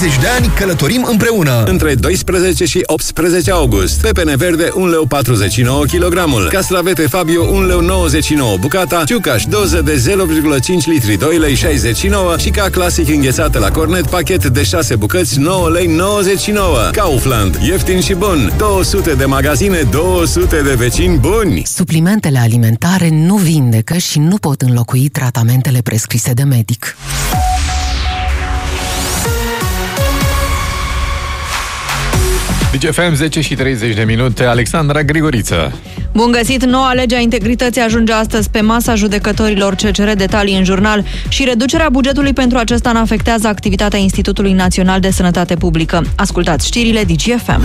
30 de ani călătorim împreună. Între 12 și 18 august. Pepene verde 1,49 lei kilogramul. Castravete Fabio 1,99 lei bucata. Ciucaș doză de 0,5 litri 2,69 lei și ca clasic înghețată la cornet pachet de 6 bucăți 9,99 lei. Kaufland. Ieftin și bun. 200 de magazine, 200 de vecini buni. Suplimentele alimentare nu vindecă și nu pot înlocui tratamentele prescrise de medic. DGFM 10 și 30 de minute, Alexandra Grigoriță. Bun găsit! Noua lege a integrității ajunge astăzi pe masa judecătorilor CCR, detalii în jurnal, și reducerea bugetului pentru acest an afectează activitatea Institutului Național de Sănătate Publică. Ascultați știrile DGFM.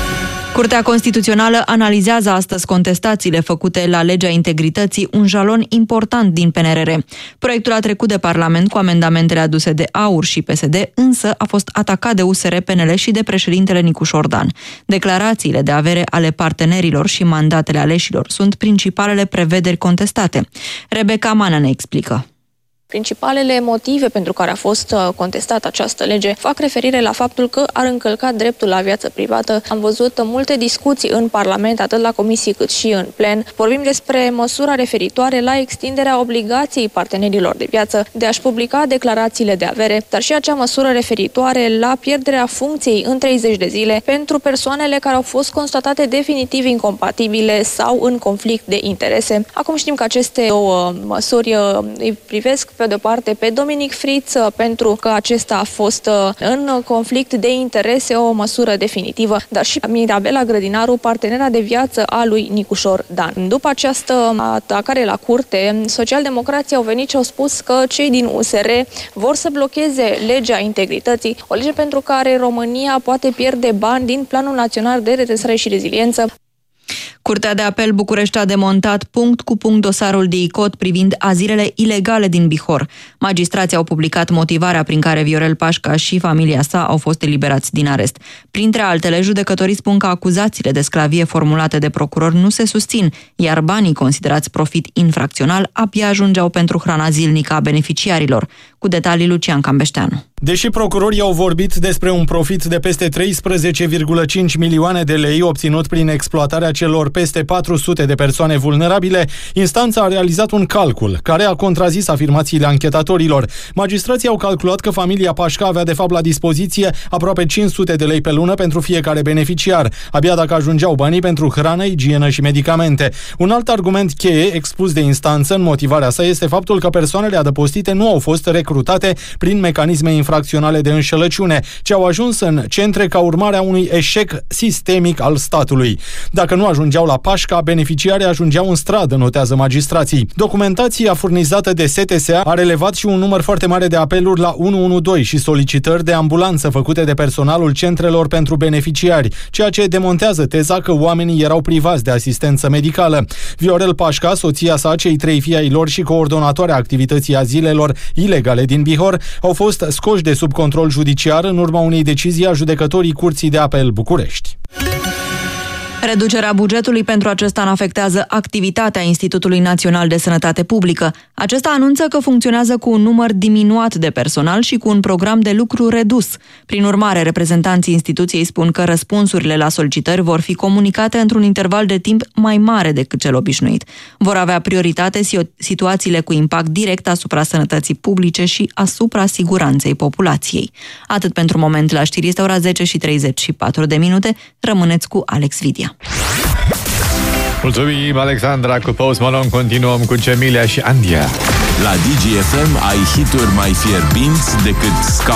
Curtea Constituțională analizează astăzi contestațiile făcute la legea integrității, un jalon important din PNRR. Proiectul a trecut de Parlament cu amendamentele aduse de AUR și PSD, însă a fost atacat de USR, PNL și de președintele Nicușor Dan. Declarațiile de avere ale partenerilor și mandatele aleșilor sunt principalele prevederi contestate. Rebecca Mană ne explică. Principalele motive pentru care a fost contestată această lege fac referire la faptul că ar încălca dreptul la viață privată. Am văzut multe discuții în Parlament, atât la comisii cât și în plen. Vorbim despre măsura referitoare la extinderea obligației partenerilor de viață de a-și publica declarațiile de avere, dar și acea măsură referitoare la pierderea funcției în 30 de zile pentru persoanele care au fost constatate definitiv incompatibile sau în conflict de interese. Acum știm că aceste două măsuri îi privesc pe de-o parte pe Dominic Friț, pentru că acesta a fost în conflict de interese, o măsură definitivă, dar și Mirabela Grădinaru, partenera de viață a lui Nicușor Dan. După această atacare la curte, socialdemocrații au venit și au spus că cei din USR vor să blocheze legea integrității, o lege pentru care România poate pierde bani din Planul Național de Redresare și Reziliență. Curtea de apel București a demontat punct cu punct dosarul de ICOT privind azilele ilegale din Bihor. Magistrații au publicat motivarea prin care Viorel Pașca și familia sa au fost eliberați din arest. Printre altele, judecătorii spun că acuzațiile de sclavie formulate de procuror nu se susțin, iar banii considerați profit infracțional abia ajungeau pentru hrana zilnică a beneficiarilor. Cu detalii Lucian Cambeșteanu. Deși procurorii au vorbit despre un profit de peste 13,5 milioane de lei obținut prin exploatarea celor peste 400 de persoane vulnerabile, instanța a realizat un calcul care a contrazis afirmațiile anchetatorilor. Magistrații au calculat că familia Pașca avea de fapt la dispoziție aproape 500 de lei pe lună pentru fiecare beneficiar, abia dacă ajungeau banii pentru hrană, igienă și medicamente. Un alt argument cheie expus de instanță în motivarea sa este faptul că persoanele adăpostite nu au fost recrutate prin mecanisme infracționale de înșelăciune, ci au ajuns în centre ca urmare a unui eșec sistemic al statului. Dacă nu ajungeau la Pașca, beneficiarii ajungeau în stradă, notează magistrații. Documentația furnizată de STSA a relevat și un număr foarte mare de apeluri la 112 și solicitări de ambulanță făcute de personalul centrelor pentru beneficiari, ceea ce demontează teza că oamenii erau privați de asistență medicală. Viorel Pașca, soția sa, cei 3 fii ai lor și coordonatoarea activității azilelor ilegale din Bihor au fost scoși de sub control judiciar în urma unei decizii a judecătorii Curții de Apel București. Reducerea bugetului pentru acest an afectează activitatea Institutului Național de Sănătate Publică. Acesta anunță că funcționează cu un număr diminuat de personal și cu un program de lucru redus. Prin urmare, reprezentanții instituției spun că răspunsurile la solicitări vor fi comunicate într-un interval de timp mai mare decât cel obișnuit. Vor avea prioritate situațiile cu impact direct asupra sănătății publice și asupra siguranței populației. Atât pentru moment la știri, este ora 10 și 34 de minute. Rămâneți cu Alex Vidia. Mulțumim, Alexandra. Cu Post Malone continuăm cu Cemilia și Andia. La DGFM ai hituri mai fierbinți decât